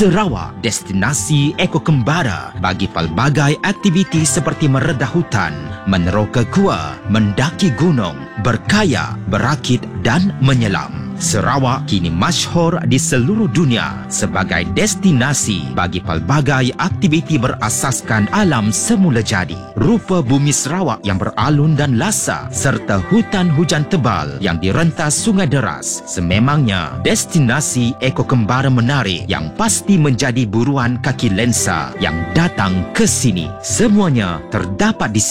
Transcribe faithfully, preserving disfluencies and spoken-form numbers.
Sarawak, destinasi ekokembara bagi pelbagai aktiviti seperti meredah hutan, meneroka gua, mendaki gunung, berkaya, berakit dan menyelam. Sarawak kini masyhur di seluruh dunia sebagai destinasi bagi pelbagai aktiviti berasaskan alam semula jadi. Rupa bumi Sarawak yang beralun dan lasa serta hutan hujan tebal yang direntas sungai deras sememangnya destinasi ekokembara menarik yang pasti menjadi buruan kaki lensa yang datang ke sini. Semuanya terdapat di sini.